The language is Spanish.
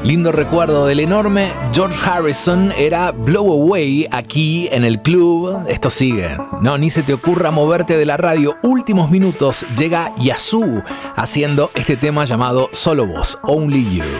Lindo recuerdo del enorme George Harrison. Era Blow Away aquí en el club. Esto sigue. No, ni se te ocurra moverte de la radio. Últimos minutos llega Yazoo haciendo este tema llamado Solo Vos, Only You.